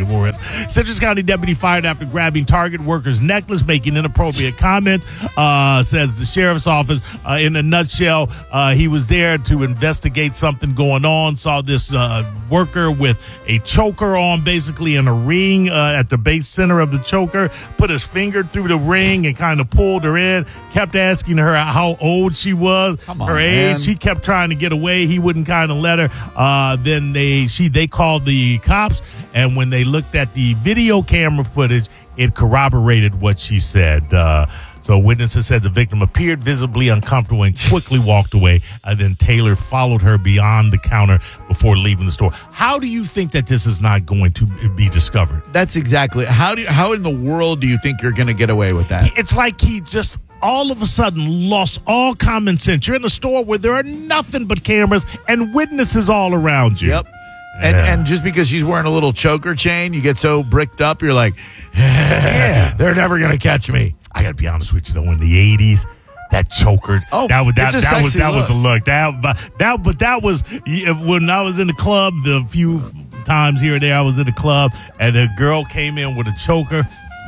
for it. Citrus County deputy fired after grabbing Target worker's necklace, making inappropriate comments, says the sheriff's office. In a nutshell, he was there to investigate something going on, saw this worker with a choker on, basically in a ring at the base center of the choker, put his finger through the ring and kind of pulled her in, kept asking her how old she was, her age. Man. She kept trying to get away. He wouldn't kind of let her. Then they called the cops, and when they looked at the video camera footage, it corroborated what she said. So witnesses said the victim appeared visibly uncomfortable and quickly walked away. Then Taylor followed her beyond the counter before leaving the store. How do you think that this is not going to be discovered? That's exactly. How in the world do you think you're going to get away with that? It's like he just all of a sudden lost all common sense. You're in a store where there are nothing but cameras and witnesses all around you. Yep. Yeah. And just because she's wearing a little choker chain, you get so bricked up, you're like, yeah, they're never going to catch me. I got to be honest with you, though, in the 80s, that choker, that was a look. That was when I was in the club, the few times here and there I was in the club, and a girl came in with a choker.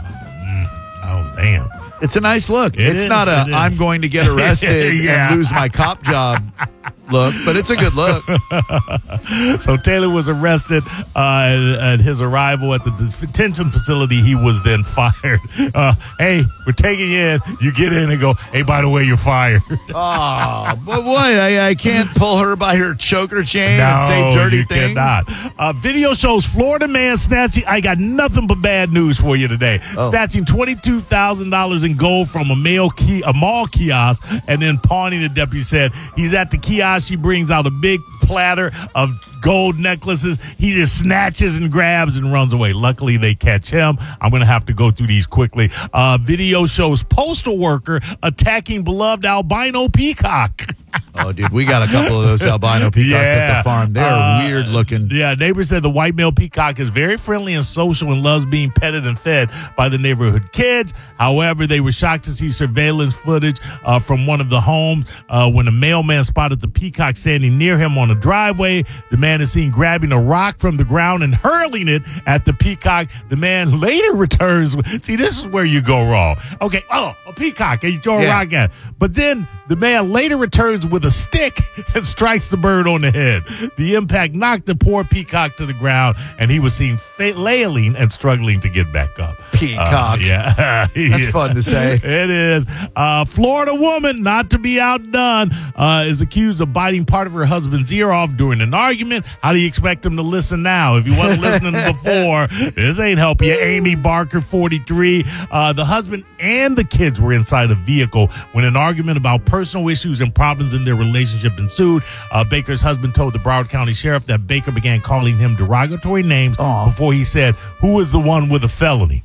I was damn. It's a nice look. It's not I'm going to get arrested Yeah. and lose my cop job look, but it's a good look. So Taylor was arrested at his arrival at the detention facility. He was then fired. Hey, we're taking you in. You get in and go, hey, by the way, you're fired. Oh, but what? I can't pull her by her choker chain and say dirty you things? cannot. Video shows Florida man snatching. I got nothing but bad news for you today. Snatching $22,000 in gold from a mall kiosk and then pawning, the deputy said. He's at the kiosk. She brings out a big platter of gold necklaces. He just snatches and grabs and runs away. Luckily, they catch him. I'm going to have to go through these quickly. Video shows postal worker attacking beloved albino peacock. Oh, dude, we got a couple of those albino peacocks at the farm. They're weird looking. Yeah, neighbors said the white male peacock is very friendly and social and loves being petted and fed by the neighborhood kids. However, they were shocked to see surveillance footage from one of the homes when a mailman spotted the peacock standing near him on a driveway. The man is seen grabbing a rock from the ground and hurling it at the peacock. The man later returns. See, this is where you go wrong. Okay, a peacock, and you throw a rock at it. But then the man later returns with a stick and strikes the bird on the head. The impact knocked the poor peacock to the ground, and he was seen flailing and struggling to get back up. Peacock. That's fun to say. It is. Florida woman, not to be outdone, is accused of biting part of her husband's ear off during an argument. How do you expect him to listen now? If he wasn't listening before, this ain't helping you. Amy Barker, 43. The husband and the kids were inside a vehicle when an argument about personal issues and problems in their relationship ensued. Baker's husband told the Broward County Sheriff that Baker began calling him derogatory names before he said, "Who is the one with a felony?"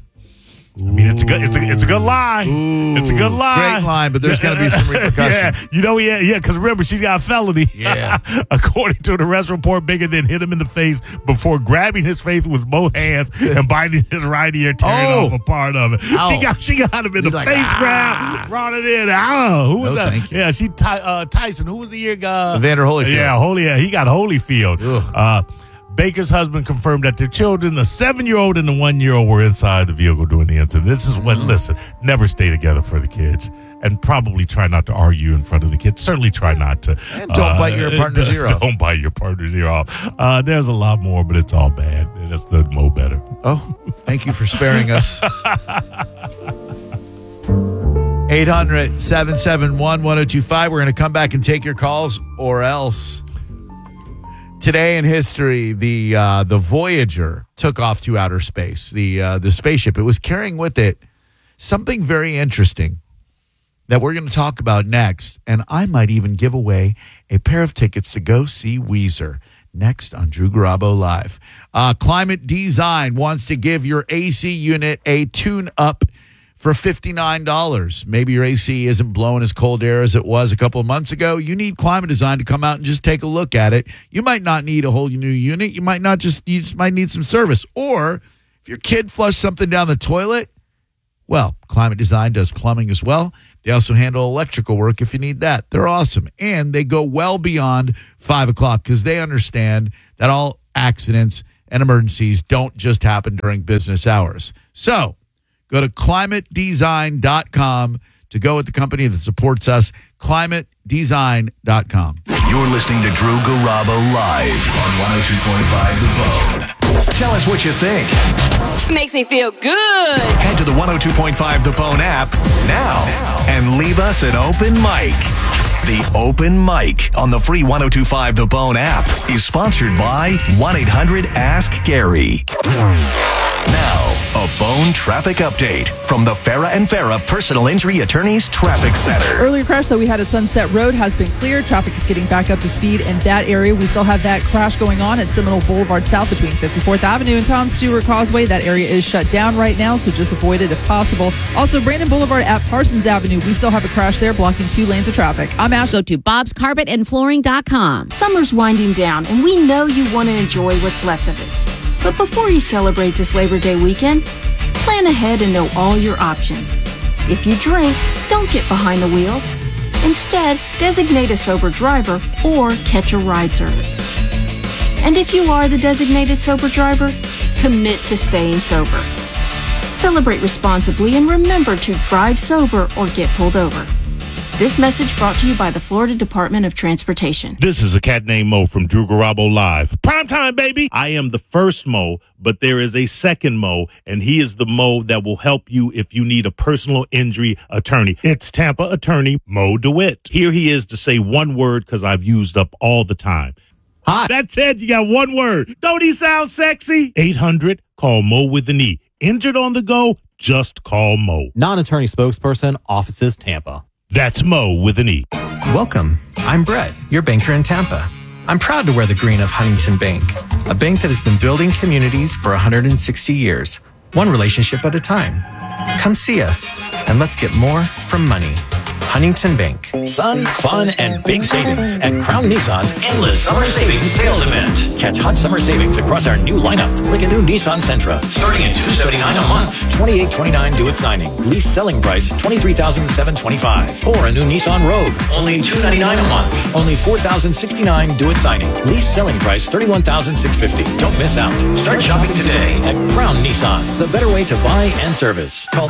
I mean, it's a good line. Ooh, it's a good line. Great line, but there's going to be some repercussions. Because remember, she's got a felony. Yeah. According to an arrest report, Baker then hit him in the face before grabbing his face with both hands and biting his right ear, tearing off a part of it. Ow. She got him in the face grab, brought it in. I don't know. Who was that? Thank you. Yeah, Tyson. Who was the year guy? Evander Holyfield. Yeah, he got Holyfield. Baker's husband confirmed that their children, the 7-year-old and the 1-year-old, were inside the vehicle during the incident. This is what, listen, never stay together for the kids. And probably try not to argue in front of the kids. Certainly try not to. And don't bite your partner's ear off. Don't bite your partner's ear off. There's a lot more, but it's all bad. That's the Mo better. Oh, thank you for sparing us. 800-771-1025. We're going to come back and take your calls or else. Today in history, the Voyager took off to outer space. The spaceship, it was carrying with it something very interesting that we're going to talk about next. And I might even give away a pair of tickets to go see Weezer next on Drew Garabo Live. Climate Design wants to give your AC unit a tune-up for $59. Maybe your AC isn't blowing as cold air as it was a couple of months ago. You need Climate Design to come out and just take a look at it. You might not need a whole new unit. You just might need some service. Or if your kid flushed something down the toilet, well, Climate Design does plumbing as well. They also handle electrical work if you need that. They're awesome. And they go well beyond 5 o'clock because they understand that all accidents and emergencies don't just happen during business hours. So go to climatedesign.com to go with the company that supports us, climatedesign.com. You're listening to Drew Garabo live on 102.5 The Bone. Tell us what you think. Makes me feel good. Head to the 102.5 The Bone app now and leave us an open mic. The Open Mic on the free 102.5 The Bone app is sponsored by 1-800-ASK-GARY. Now, a Bone traffic update from the Farah and Farah Personal Injury Attorneys Traffic Center. Earlier crash that we had at Sunset Road has been cleared. Traffic is getting back up to speed in that area. We still have that crash going on at Seminole Boulevard South between 54th Avenue and Tom Stewart Causeway. That area is shut down right now, so just avoid it if possible. Also, Brandon Boulevard at Parsons Avenue. We still have a crash there blocking 2 lanes of traffic. I'm Ash. Go to bobscarpetandflooring.com. Summer's winding down, and we know you want to enjoy what's left of it. But before you celebrate this Labor Day weekend, plan ahead and know all your options. If you drink, don't get behind the wheel. Instead, designate a sober driver or catch a ride service. And if you are the designated sober driver, commit to staying sober. Celebrate responsibly and remember to drive sober or get pulled over. This message brought to you by the Florida Department of Transportation. This is a cat named Mo from Drew Garabo Live. Prime time, baby! I am the first Mo, but there is a second Mo, and he is the Mo that will help you if you need a personal injury attorney. It's Tampa attorney Mo DeWitt. Here he is to say one word because I've used up all the time. Hi. That's it. You got one word. Don't he sound sexy? 800, call Mo with an E. Injured on the go? Just call Mo. Non-attorney spokesperson, offices Tampa. That's Mo with an E. Welcome. I'm Brett, your banker in Tampa. I'm proud to wear the green of Huntington Bank, a bank that has been building communities for 160 years, one relationship at a time. Come see us, and let's get more from money. Huntington Bank. Sun, fun, and big savings at Crown Nissan's Endless Summer Savings Sales Event. Catch hot summer savings across our new lineup, like a new Nissan Sentra, starting at $279 a month, $28.29 due at signing. Lease selling price $23,725. Or a new Nissan Rogue, only $299 a month, only $4,069 due at signing. Lease selling price $31,650. Don't miss out. Start shopping today at Crown Nissan, the better way to buy and service. Call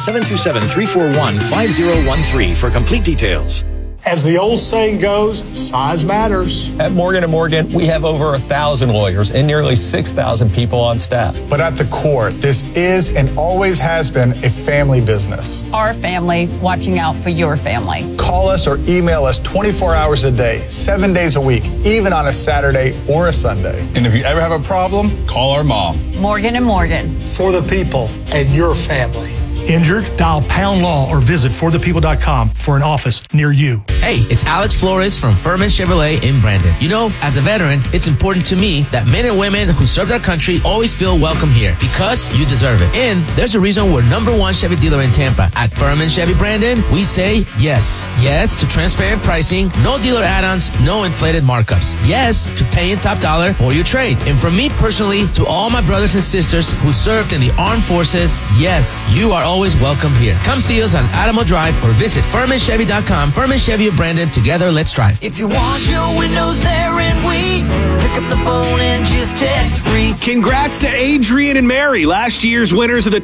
727-341-5013 for complete details. As the old saying goes, size matters. At Morgan & Morgan, we have over 1,000 lawyers and nearly 6,000 people on staff. But at the core, this is and always has been a family business. Our family watching out for your family. Call us or email us 24 hours a day, 7 days a week, even on a Saturday or a Sunday. And if you ever have a problem, call our mom. Morgan & Morgan. For the people and your family. Injured? Dial Pound Law or visit forthepeople.com for an office near you. Hey, it's Alex Flores from Furman Chevrolet in Brandon. You know, as a veteran, it's important to me that men and women who served our country always feel welcome here because you deserve it. And there's a reason we're #1 Chevy dealer in Tampa. At Furman Chevy Brandon, we say yes. Yes to transparent pricing, no dealer add-ons, no inflated markups. Yes to paying top dollar for your trade. And from me personally to all my brothers and sisters who served in the armed forces, yes, you are always welcome here. Come see us on Adamo Drive or visit FurmanChevy.com. Furman Chevy of Brandon. Together, let's drive. If you want your windows there in weeks, pick up the phone and just text Reese. Congrats to Adrian and Mary, last year's winners of the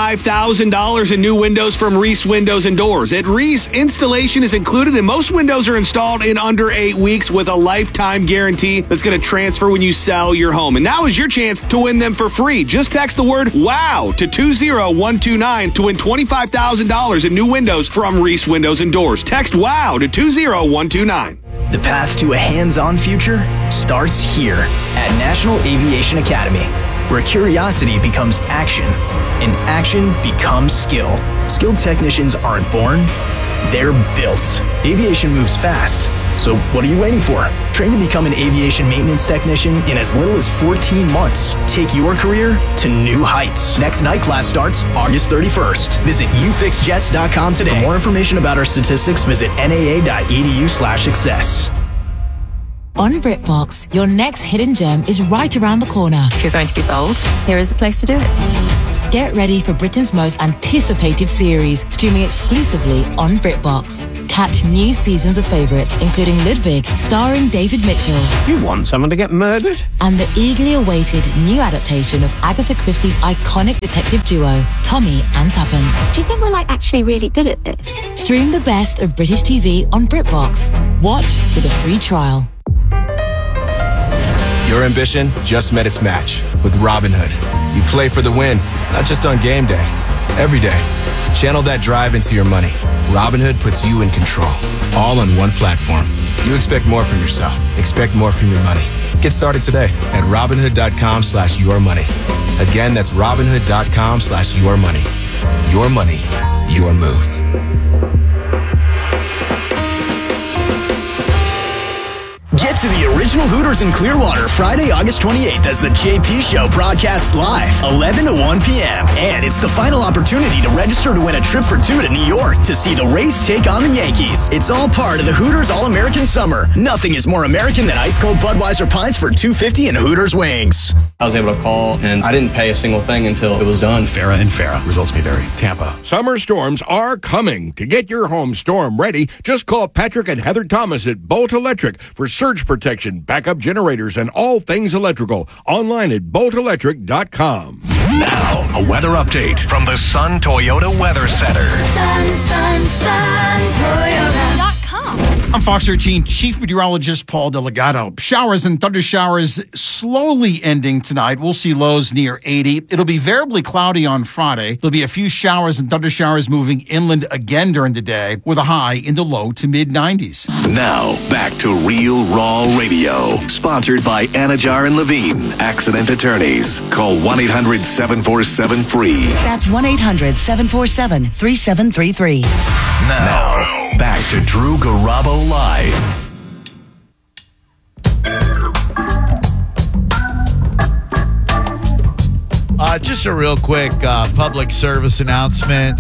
$25,000 in new windows from Reese Windows and Doors. At Reese, installation is included and most windows are installed in under 8 weeks with a lifetime guarantee that's going to transfer when you sell your home. And now is your chance to win them for free. Just text the word WOW to 20129 to win $25,000 in new windows from Reese Windows and Doors. Text WOW to 20129. The path to a hands-on future starts here at National Aviation Academy, where curiosity becomes action and action becomes skill. Skilled technicians aren't born, they're built. Aviation moves fast, so what are you waiting for? Train to become an aviation maintenance technician in as little as 14 months. Take your career to new heights. Next night class starts August 31st. Visit ufixjets.com today. For more information about our statistics, visit naa.edu/success. On BritBox, your next hidden gem is right around the corner. If you're going to be bold, here is the place to do it. Get ready for Britain's most anticipated series, streaming exclusively on BritBox. Catch new seasons of favourites, including Ludwig, starring David Mitchell. You want someone to get murdered? And the eagerly awaited new adaptation of Agatha Christie's iconic detective duo, Tommy and Tuppence. Do you think we're actually really good at this? Stream the best of British TV on BritBox. Watch with a free trial. Your ambition just met its match with Robinhood. You play for the win, not just on game day, every day. Channel that drive into your money. Robinhood puts you in control, all on one platform. You expect more from yourself. Expect more from your money. Get started today at Robinhood.com/yourmoney. Again, that's Robinhood.com/yourmoney. Your money, your move. Get to the original Hooters in Clearwater Friday, August 28th as the JP Show broadcasts live, 11 to 1 p.m. And it's the final opportunity to register to win a trip for two to New York to see the Rays take on the Yankees. It's all part of the Hooters All-American Summer. Nothing is more American than ice-cold Budweiser pints for $2.50 and Hooters wings. I was able to call, and I didn't pay a single thing until it was done. Farrah and Farrah. Results may vary. Tampa. Summer storms are coming. To get your home storm ready, just call Patrick and Heather Thomas at Bolt Electric for surge protection, backup generators, and all things electrical. Online at boltelectric.com. Now, a weather update from the Sun Toyota Weather Center. Sun, Toyota.com. I'm Fox 13 Chief Meteorologist Paul Delgado. Showers and thunder showers slowly ending tonight. We'll see lows near 80. It'll be variably cloudy on Friday. There'll be a few showers and thunder showers moving inland again during the day with a high in the low to mid 90s. Now, back to Real Raw Radio. Sponsored by Anajar and Levine, accident attorneys. Call 1-800-747-FREE. That's 1-800-747-3733. Now, back to Drew Garabo Live. Just a real quick public service announcement.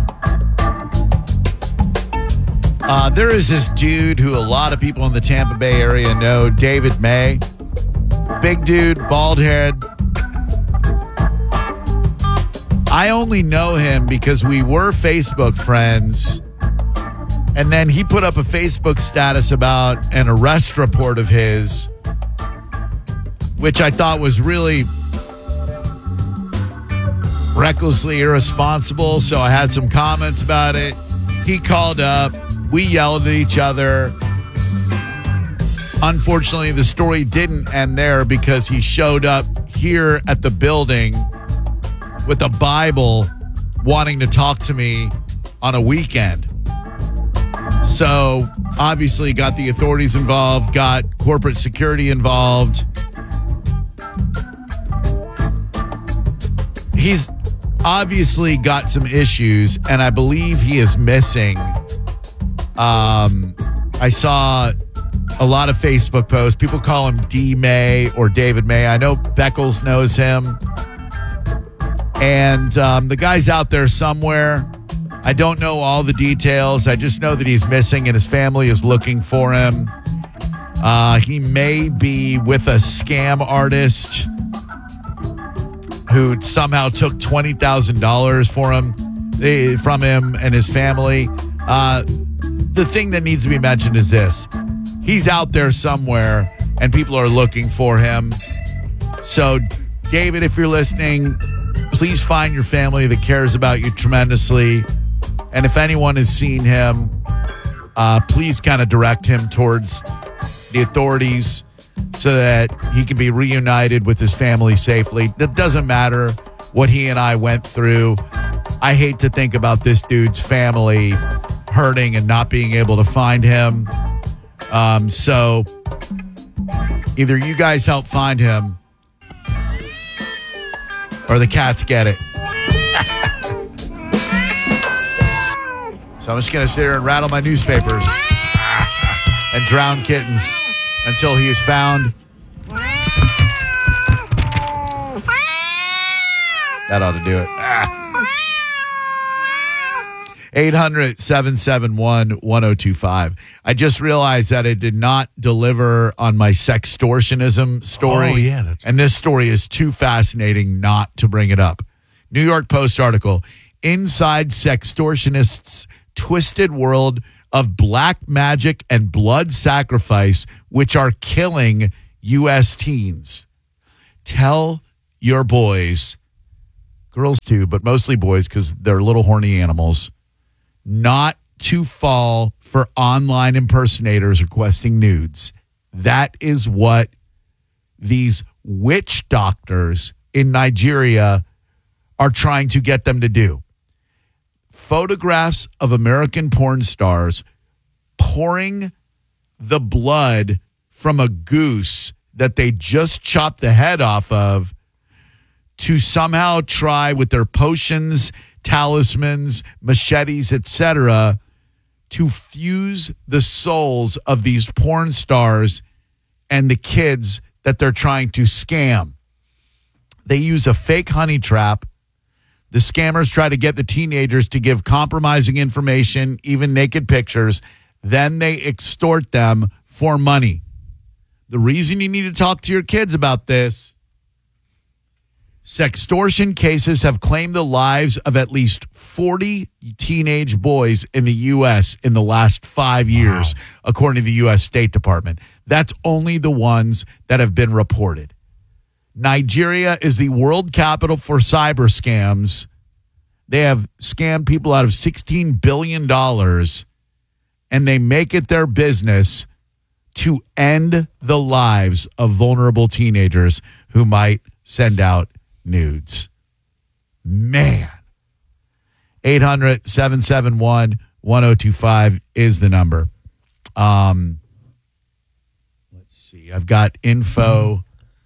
There is this dude who a lot of people in the Tampa Bay area know, David May. Big dude, bald head. I only know him because we were Facebook friends. And then he put up a Facebook status about an arrest report of his, which I thought was really recklessly irresponsible. So I had some comments about it. He called up. We yelled at each other. Unfortunately, the story didn't end there because he showed up here at the building with a Bible wanting to talk to me on a weekend. So obviously got the authorities involved, got corporate security involved. He's obviously got some issues, and I believe he is missing. I saw a lot of Facebook posts. People call him D. May or David May. I know Beckles knows him. And the guy's out there somewhere. I don't know all the details. I just know that he's missing and his family is looking for him. He may be with a scam artist who somehow took $20,000 from him and his family. The thing that needs to be mentioned is this. He's out there somewhere and people are looking for him. So, David, if you're listening, please find your family that cares about you tremendously. And if anyone has seen him, please kind of direct him towards the authorities so that he can be reunited with his family safely. It doesn't matter what he and I went through. I hate to think about this dude's family hurting and not being able to find him. So either you guys help find him or the cats get it. So I'm just going to sit here and rattle my newspapers and drown kittens until he is found. That ought to do it. 800-771-1025. I just realized that I did not deliver on my sextortionism story. Oh, yeah. And this story is too fascinating not to bring it up. New York Post article, Inside Sextortionists' Twisted World of Black Magic and Blood Sacrifice, which are killing U.S. teens. Tell your boys, girls too, but mostly boys because they're little horny animals, not to fall for online impersonators requesting nudes. That is what these witch doctors in Nigeria are trying to get them to do. Photographs of American porn stars pouring the blood from a goose that they just chopped the head off of to somehow try with their potions, talismans, machetes, etc., to fuse the souls of these porn stars and the kids that they're trying to scam. They use a fake honey trap. The scammers try to get the teenagers to give compromising information, even naked pictures. Then they extort them for money. The reason you need to talk to your kids about this, sextortion cases have claimed the lives of at least 40 teenage boys in the U.S. in the last 5 years, according to the U.S. State Department. That's only the ones that have been reported. Nigeria is the world capital for cyber scams. They have scammed people out of $16 billion, and they make it their business to end the lives of vulnerable teenagers who might send out nudes. Man. 800-771-1025 is the number. Let's see. I've got info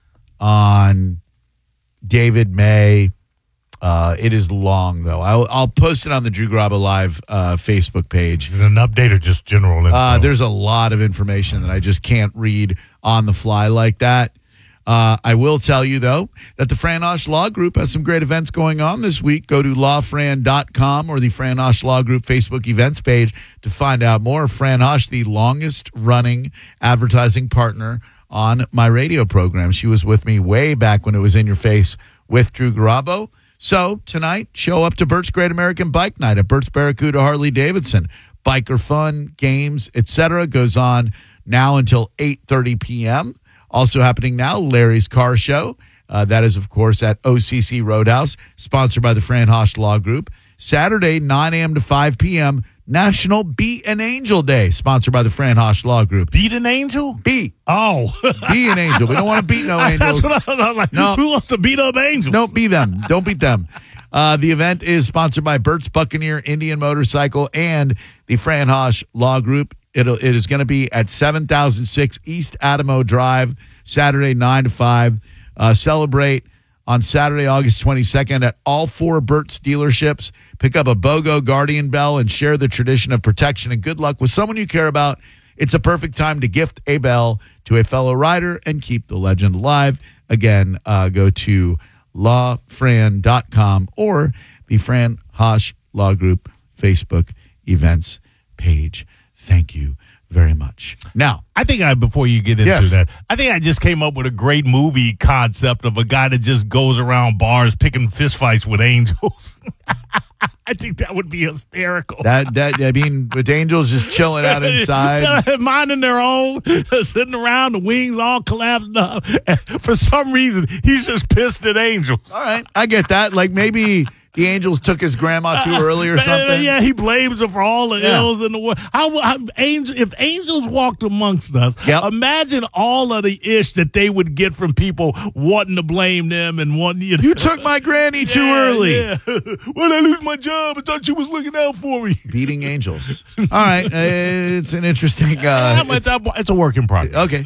on David May. It is long, though. I'll post it on the Drew Garabo Live Facebook page. Is it an update or just general info? There's a lot of information that I just can't read on the fly like that. I will tell you, though, that the Fran Osh Law Group has some great events going on this week. Go to lawfran.com or the Fran Osh Law Group Facebook events page to find out more. Fran Osh, the longest-running advertising partner on my radio program. She was with me way back when it was In Your Face with Drew Garabo. So tonight, show up to Bert's Great American Bike Night at Bert's Barracuda Harley Davidson. Biker fun, games, etc. goes on now until 8:30 p.m. Also happening now, Larry's Car Show. That is, of course, at OCC Roadhouse, sponsored by the Fran Osh Law Group. Saturday, 9 a.m. to 5 p.m., National Beat an Angel Day, sponsored by the Fran Osh Law Group. Beat an angel? Be. Oh. Be an angel. We don't want to beat no angels. That's what I was like. No. Who wants to beat up angels? Don't be them. Don't beat them. The event is sponsored by Bert's Buccaneer Indian Motorcycle and the Fran Osh Law Group. It is going to be at 7006 East Adamo Drive, Saturday, 9 to 5. Celebrate on Saturday, August 22nd at all 4 Bert's dealerships. Pick up a BOGO Guardian Bell and share the tradition of protection and good luck with someone you care about. It's a perfect time to gift a bell to a fellow rider and keep the legend alive. Again, go to lawfran.com or the Fran Osh Law Group Facebook events page. Thank you very much. Now, I think before you get into that, I think I just came up with a great movie concept of a guy that just goes around bars picking fistfights with angels. I think that would be hysterical. I mean, with angels just chilling out inside. Minding their own, sitting around, the wings all collapsing up. And for some reason, he's just pissed at angels. All right, I get that. Like maybe the angels took his grandma too early or something. Yeah, he blames her for all the ills in the world. If angels walked amongst us, imagine all of the ish that they would get from people wanting to blame them and wanting you took my granny too early. Yeah. When I lose my job, I thought you was looking out for me. Beating angels. All right, it's an interesting. It's a work in progress. Okay,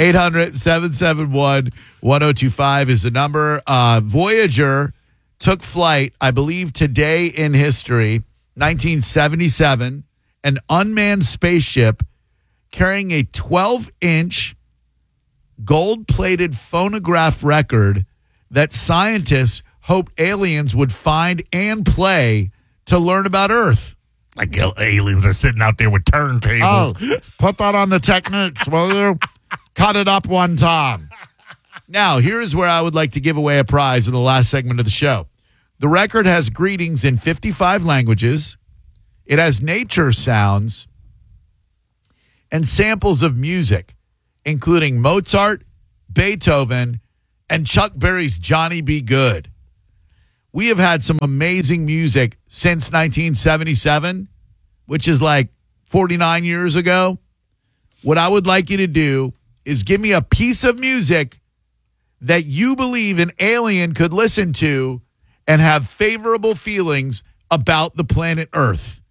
800-771-1025 is the number. Voyager took flight, I believe, today in history, 1977, an unmanned spaceship carrying a 12-inch gold-plated phonograph record that scientists hoped aliens would find and play to learn about Earth. Like aliens are sitting out there with turntables. Oh, put that on the Technics, will you? Cut it up one time. Now, here's where I would like to give away a prize in the last segment of the show. The record has greetings in 55 languages. It has nature sounds and samples of music, including Mozart, Beethoven, and Chuck Berry's Johnny B. Good. We have had some amazing music since 1977, which is like 49 years ago. What I would like you to do is give me a piece of music that you believe an alien could listen to and have favorable feelings about the planet Earth.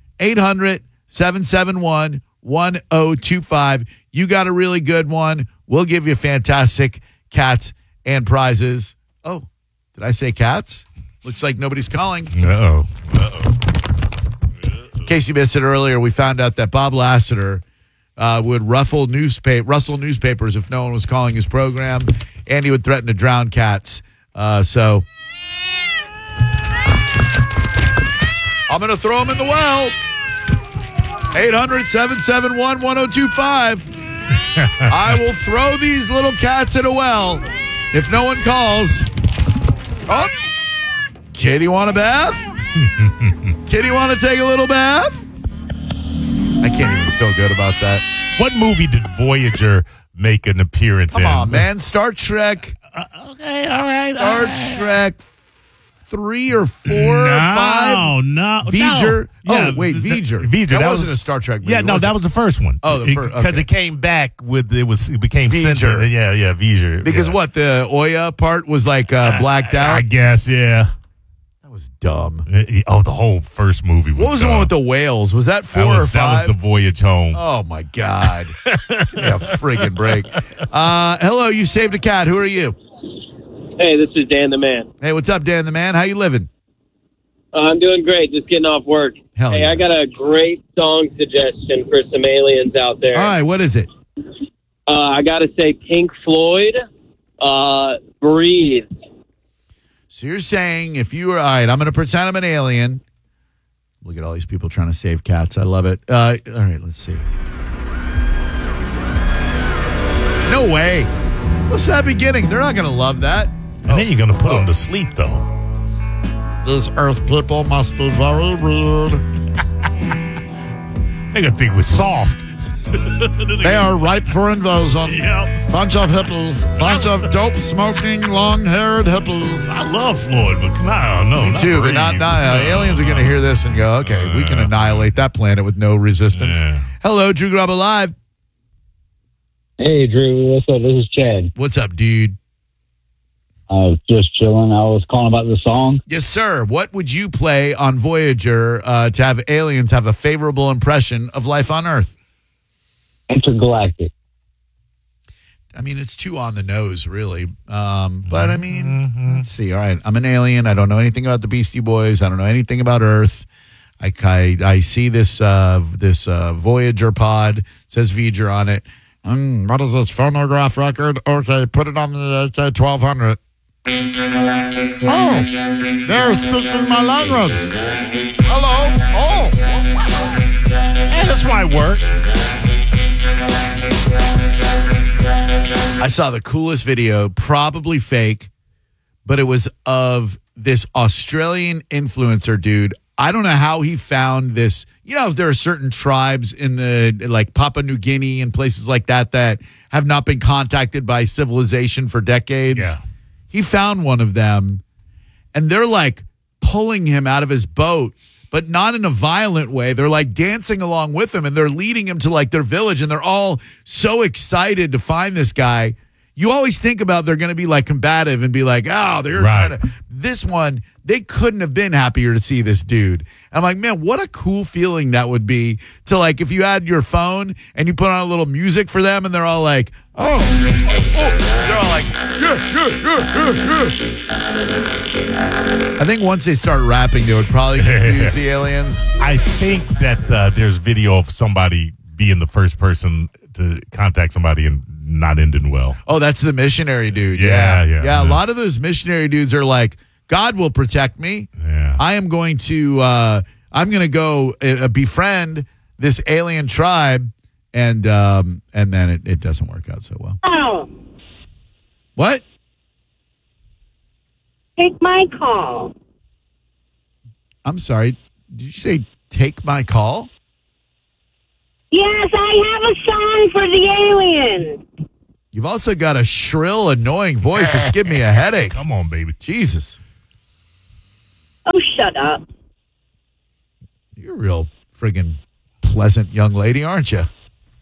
800-771-1025. You got a really good one. We'll give you fantastic cats and prizes. Oh, did I say cats? Looks like nobody's calling. Uh-oh. In case you missed it earlier, we found out that Bob Lassiter would rustle newspapers if no one was calling his program, and he would threaten to drown cats. So I'm going to throw him in the well. 800-771-1025. I will throw these little cats in a well if no one calls. Oh, Kitty, want a bath? Kitty, want to take a little bath? I can't even feel good about that. What movie did Voyager make an appearance in? Come on, man. Star Trek. Okay, all right. Star Trek 3 or 4 or 5? No. V'ger? Yeah, Oh, wait, V'ger. V'ger. That wasn't a Star Trek movie. Yeah, no, that was the first one. Oh, the first. Because Okay. it came back with, it became V'ger. Cinder. Yeah, V'ger. Because yeah. what? The Oya part was like blacked out? I guess, yeah. That was dumb. Oh, the whole first movie was What was the dumb. one with the whales? Was that 4 or 5? That was the Voyage Home. Oh, my God. Give me a friggin' break. Hello, you saved a cat. Who are you? Hey, this is Dan the Man. Hey, what's up, Dan the Man? How you living? I'm doing great. Just getting off work. Hell hey, yeah. I got a great song suggestion for some aliens out there. All right, what is it? I got to say Pink Floyd, Breathe. So you're saying if you were, all right, I'm going to pretend I'm an alien. Look at all these people trying to save cats. I love it. All right, let's see. No way. What's that beginning? They're not going to love that. And then you're going to put them to sleep, though. These earth people must be very weird. They're going to think we're soft. They are ripe for invasion. Yep. Bunch of hippies. Bunch of dope-smoking, long-haired hippies. I love Floyd, but no. Me too, but not aliens are going to hear this and go, okay, we can annihilate that planet with no resistance. Yeah. Hello, Drew Grub Alive. Hey, Drew. What's up? This is Chad. What's up, dude? I was just chilling. I was calling about the song. Yes, sir. What would you play on Voyager to have aliens have a favorable impression of life on Earth? Intergalactic. I mean, it's too on the nose, really. But, I mean, let's see. All right, I'm an alien. I don't know anything about the Beastie Boys. I don't know anything about Earth. I see this Voyager pod. It says V'ger on it. What is this, phonograph record? Okay, put it on the 1200. Oh, they're speaking my language. Hello. Oh. Hey, this might work. I saw the coolest video, probably fake, but it was of this Australian influencer dude. I don't know how he found this. You know, there are certain tribes in like Papua New Guinea and places like that have not been contacted by civilization for decades. Yeah. He found one of them, and they're like pulling him out of his boat, but not in a violent way. They're like dancing along with him, and they're leading him to like their village, and they're all so excited to find this guy. You always think about they're going to be like combative and be like, oh, they're trying to. This one, they couldn't have been happier to see this dude. And I'm like, man, what a cool feeling that would be to like if you had your phone and you put on a little music for them, and they're all like, oh, they're all like, yeah. I think once they start rapping, they would probably confuse the aliens. I think that there's video of somebody being the first person to contact somebody and not ending well. Oh, that's the missionary dude. Yeah. A lot of those missionary dudes are like, God will protect me. Yeah. I am going to go befriend this alien tribe, and then it doesn't work out so well. Oh, What? take my call. I'm sorry. Did you say take my call? Yes, I have a song for the alien. You've also got a shrill, annoying voice that's giving me a headache. Come on, baby. Jesus. Oh, shut up. You're a real friggin' pleasant young lady, aren't you?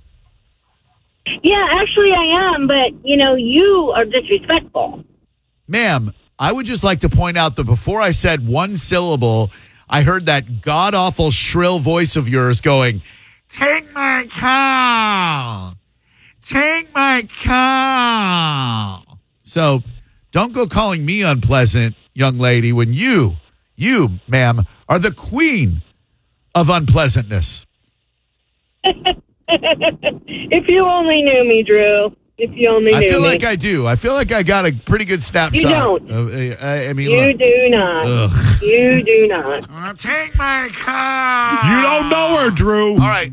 Yeah, actually I am, but, you are disrespectful. Ma'am, I would just like to point out that before I said one syllable, I heard that god-awful shrill voice of yours going, take my call. Take my call. So don't go calling me unpleasant, young lady, when you, ma'am, are the queen of unpleasantness. If you only knew me, Drew. If you only knew me. I feel like I do. I feel like I got a pretty good snapshot. You don't. I mean, you look. do not. Ugh. You do not. Take my car. You don't know her, Drew. All right.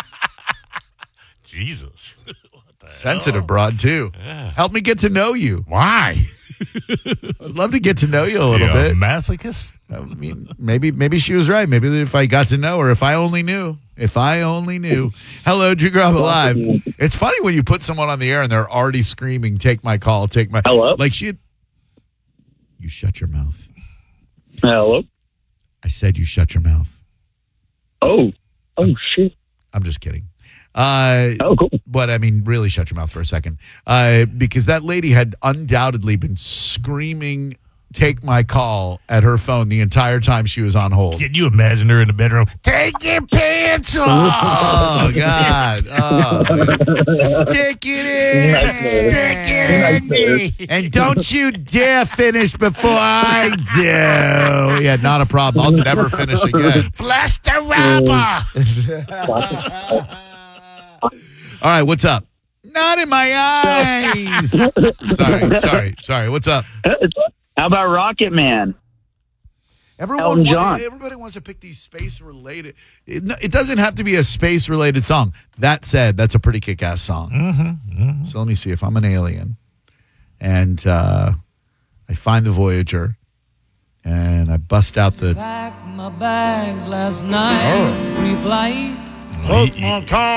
Jesus. Sensitive broad, too. Yeah. Help me get to know you. Why? I'd love to get to know you a little bit. Masochist? I mean, maybe she was right. Maybe if I got to know her, if I only knew. If I only knew. Hello, Drew Garabo Live. It's funny when you put someone on the air and they're already screaming, take my call, take my... Hello? Like you shut your mouth. Hello? I said you shut your mouth. Oh, shit. I'm just kidding. Cool. But I mean, really shut your mouth for a second. Because that lady had undoubtedly been screaming, take my call at her phone the entire time she was on hold. Can you imagine her in the bedroom? Take your pants off. Oh, God. Oh. Stick it in. Stick it in me. And don't you dare finish before I do. Yeah, not a problem. I'll never finish again. Flush the rubber. All right, what's up? Not in my eyes. Sorry. What's up? How about Rocket Man? Everybody wants to pick these space-related. It doesn't have to be a space-related song. That said, that's a pretty kick-ass song. Mm-hmm. So let me see. If I'm an alien and I find the Voyager and I bust out the... Packed my bags last night, pre-flight. Took my car.